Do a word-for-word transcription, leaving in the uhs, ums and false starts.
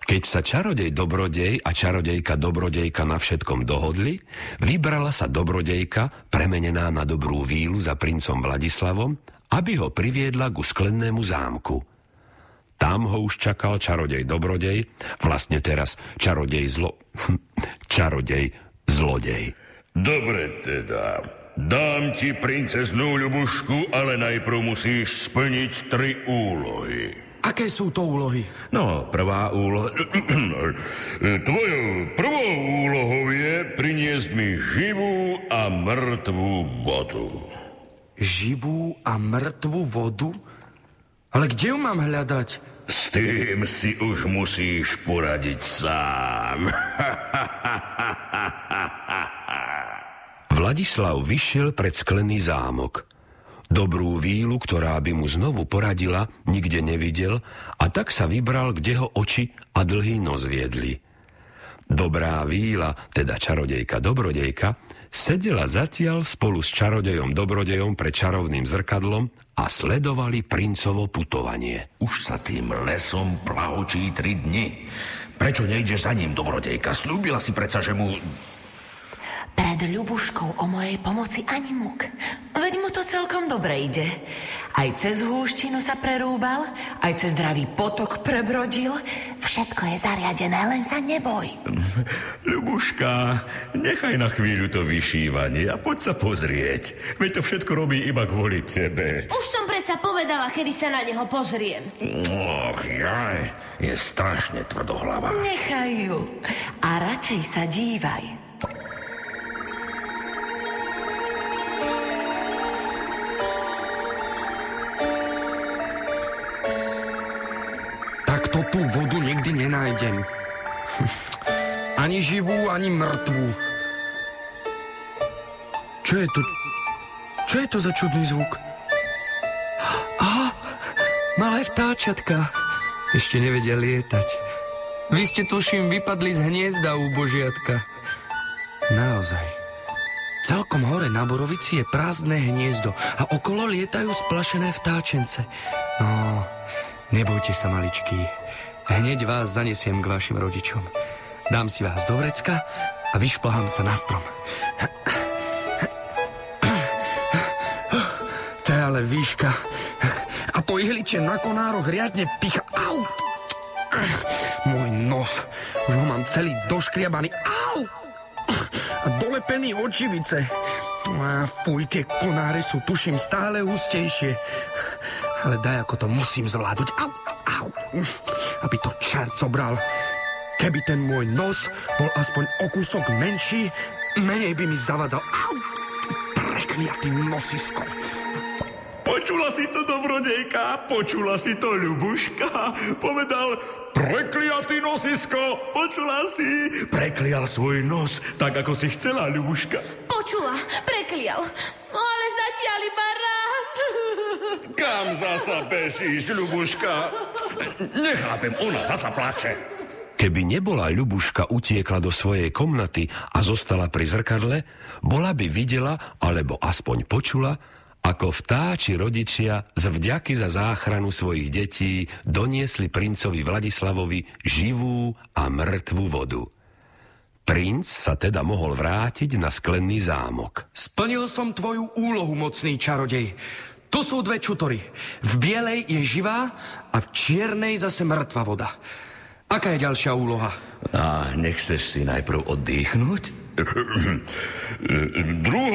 Keď sa čarodej Dobrodej a čarodejka Dobrodejka na všetkom dohodli, vybrala sa Dobrodejka, premenená na Dobrú vílu za princom Vladislavom, aby ho priviedla ku sklennému zámku. Tam ho už čakal čarodej Dobrodej, vlastne teraz čarodej zlo... čarodej zlodej. Dobre teda, dám ti princeznú ľubušku, ale najprv musíš splniť tri úlohy. Aké sú to úlohy? No, prvá úloha... Tvojou prvou úlohou je priniesť mi živú a mŕtvú vodu. Živú a mŕtvú vodu? Ale kde ju mám hľadať? S tým si už musíš poradiť sám. Vladislav vyšiel pred sklený zámok. Dobrú vílu, ktorá by mu znovu poradila, nikde nevidel a tak sa vybral, kde ho oči a dlhý nos viedli. Dobrá víla, teda čarodejka Dobrodejka, sedela zatiaľ spolu s čarodejom Dobrodejom pred čarovným zrkadlom a sledovali princovo putovanie. Už sa tým lesom plahočí tri dni. Prečo nejdeš za ním, Dobrodejka? Sľúbila si predsa, že mu... Pred ľubuškou o mojej pomoci ani muk. Veď mu to celkom dobre ide. Aj cez húštinu sa prerúbal, aj cez dravý potok prebrodil. Všetko je zariadené, len sa neboj. Ľubuška, nechaj na chvíľu to vyšívanie a poď sa pozrieť. Veď to všetko robí iba kvôli tebe. Už som predsa povedala, kedy sa na neho pozriem. Och, jaj, je strašne tvrdohlava. Nechaj ju a radšej sa dívaj. Takto tú vodu nikdy nenájdem. Ani živú, ani mŕtvú. Čo je to? Čo je to za čudný zvuk? Aha, malé vtáčatka. Ešte nevedia lietať. Vy ste, tuším, vypadli z hniezda u božiatka. Naozaj. Celkom hore na borovici je prázdne hniezdo a okolo lietajú splašené vtáčence. No, nebojte sa, maličký. Hneď vás zanesiem k vašim rodičom. Dám si vás do vrecka a vyšplhám sa na strom. To je ale výška. A to ihličie na konároch riadne picha. Au! Môj nos. Už ho mám celý doškriabaný. Au! A dolepený od živice. A fuj, tie konáre sú, tuším, stále hustejšie. Ale daj, ako to musím zvládnuť. Au, au. Aby to čert zobral. Keby ten môj nos bol aspoň o kúsok menší, menej by mi zavadzal. Au! Prekliatý nosisko. Počula si to, Dobrodejka? Počula si to, Ľubuška? Povedal, prekliatý nosisko. Počula si? Preklial svoj nos, tak ako si chcela, Ľubuška. Počula, preklial. No ale zatiaľ iba raz. Kam zasa bežíš, Ľubuška? Nechápem, ona zasa plače. Keby nebola Ľubuška utiekla do svojej komnaty a zostala pri zrkadle, bola by videla, alebo aspoň počula, ako vtáči rodičia z vďaky za záchranu svojich detí doniesli princovi Vladislavovi živú a mŕtvú vodu. Princ sa teda mohol vrátiť na sklenný zámok. Splnil som tvoju úlohu, mocný čarodej. Tu sú dve čutory. V bielej je živá a v čiernej zase mŕtva voda. Aká je ďalšia úloha? A nechceš si najprv oddychnúť? Druhá